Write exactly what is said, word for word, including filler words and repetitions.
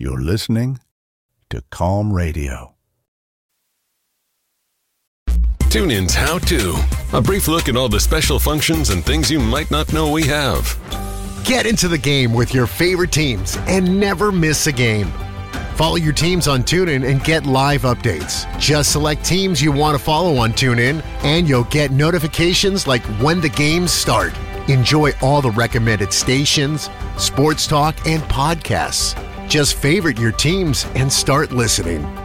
You're listening to Calm Radio. TuneIn's How To. A brief look at all the special functions and things you might not know we have. Get into the game with your favorite teams and never miss a game. Follow your teams on TuneIn and get live updates. Just select teams you want to follow on TuneIn, and you'll get notifications like when the games start. Enjoy all the recommended stations, sports talk, and podcasts. Just favorite your teams and start listening.